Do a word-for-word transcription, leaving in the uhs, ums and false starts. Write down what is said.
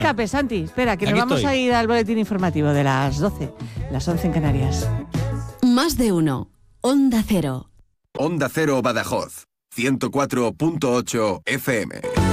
Escape, Santi. Espera, que Aquí nos vamos estoy. a ir al boletín informativo de las doce, las once en Canarias. Más de uno. Onda Cero. Onda Cero Badajoz, ciento cuatro punto ocho F M.